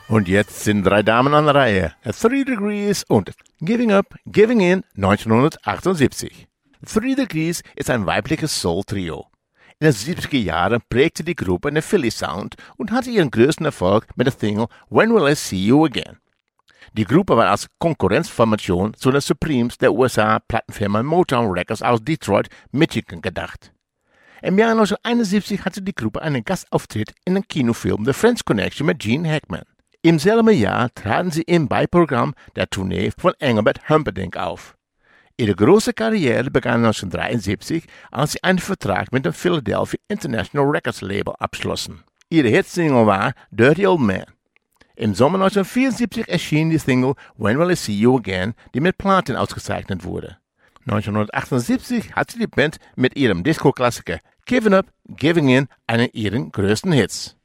Und jetzt sind 3 Damen an der Reihe. 3 Degrees und Giving Up, Giving In 1978. 3 Degrees ist ein weibliches Soul-Trio. In den 70er Jahren prägte die Gruppe einen Philly-Sound und hatte ihren größten Erfolg mit der Single When Will I See You Again. Die Gruppe war als Konkurrenzformation zu den Supremes der USA-Plattenfirma Motown Records aus Detroit, Michigan gedacht. Im Jahr 1971 hatte die Gruppe einen Gastauftritt in dem Kinofilm The French Connection mit Gene Hackman. Im selben Jahr traten sie im Beiprogramm der Tournee von Engelbert Humperdinck auf. Ihre große Karriere begann 1973, als sie einen Vertrag mit dem Philadelphia International Records Label abschlossen. Ihre Hitsingle war Dirty Old Man. Im Sommer 1974 erschien die Single When Will I See You Again, die mit Platin ausgezeichnet wurde. 1978 hatte die Band mit ihrem Disco-Klassiker Giving Up, Giving In einen ihrer größten Hits.